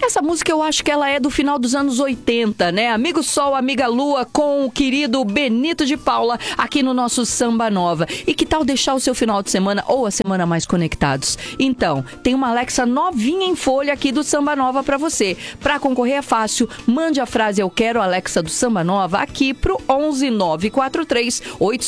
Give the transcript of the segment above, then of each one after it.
Essa música eu acho que ela é do final dos anos 80, né? Amigo Sol, Amiga Lua, com o querido Benito de Paula, aqui no nosso Samba Nova. E que tal deixar o seu final de semana ou a semana mais conectados? Então, tem uma Alexa novinha em folha aqui do Samba Nova pra você. Pra concorrer é fácil, mande a frase "Eu quero Alexa do Samba Nova" aqui pro 11 943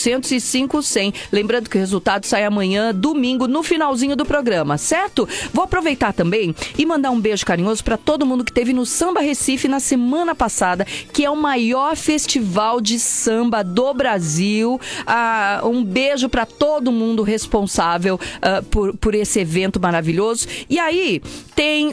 805 100. Lembrando que o resultado sai amanhã, domingo, no finalzinho do programa, certo? Vou aproveitar também e mandar um beijo carinhoso pra todo mundo que esteve no Samba Recife na semana passada, que é o maior festival de samba do Brasil. Um beijo pra todo mundo responsável por esse evento maravilhoso. E aí tem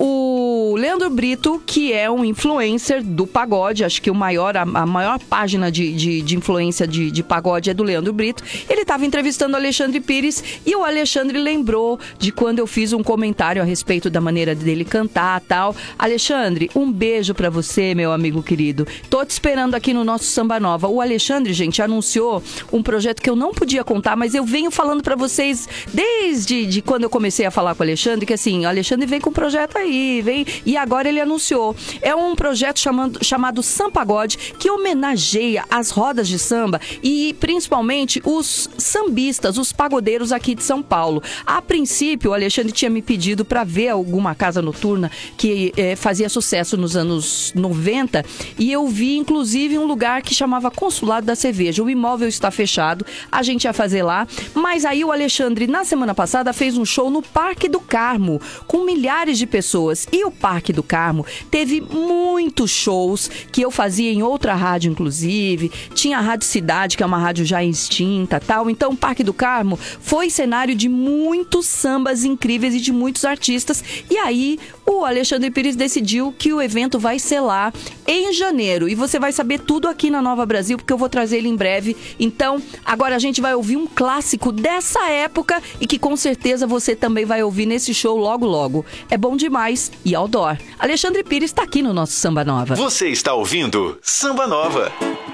o Leandro Brito, que é um influencer do pagode, acho que a maior página de influência de pagode é do Leandro Brito. Ele estava entrevistando o Alexandre Pires e o Alexandre lembrou de quando eu fiz um comentário a respeito da maneira dele cantar e tal. Alexandre, um beijo pra você, meu amigo querido. Tô te esperando aqui no nosso Samba Nova. O Alexandre, gente, anunciou um projeto que eu não podia contar, mas eu venho falando pra vocês desde quando eu comecei a falar com o Alexandre, que assim, o Alexandre vem com um projeto aí, e agora ele anunciou. É um projeto chamado Sampagode, que homenageia as rodas de samba e principalmente os sambistas, os pagodeiros aqui de São Paulo. A princípio, o Alexandre tinha me pedido para ver alguma casa noturna que fazia sucesso nos anos 90, e eu vi inclusive um lugar que chamava Consulado da Cerveja. O imóvel está fechado, a gente ia fazer lá, mas aí o Alexandre, na semana passada, fez um show no Parque do Carmo, com milhares de pessoas. E o Parque do Carmo teve muitos shows que eu fazia em outra rádio, inclusive. Tinha a Rádio Cidade, que é uma rádio já extinta, tal. Então, o Parque do Carmo foi cenário de muitos sambas incríveis e de muitos artistas. E aí, o Alexandre Pires decidiu que o evento vai ser lá em janeiro. E você vai saber tudo aqui na Nova Brasil, porque eu vou trazer ele em breve. Então, agora a gente vai ouvir um clássico dessa época e que com certeza você também vai ouvir nesse show logo, logo. É bom demais e outdoor. Alexandre Pires está aqui no nosso Samba Nova. Você está ouvindo Samba Nova.